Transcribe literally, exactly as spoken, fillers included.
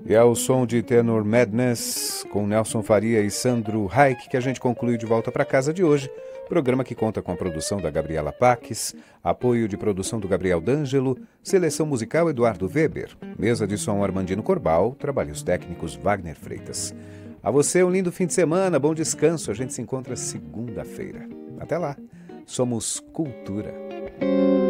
E é o som de Tenor Madness com Nelson Faria e Sandro Reich que a gente conclui de volta para casa de hoje. Programa que conta com a produção da Gabriela Paques, apoio de produção do Gabriel D'Angelo, seleção musical Eduardo Weber, mesa de som Armandino Corbal, trabalhos técnicos Wagner Freitas. A você um lindo fim de semana, bom descanso. A gente se encontra segunda-feira. Até lá. Somos Cultura.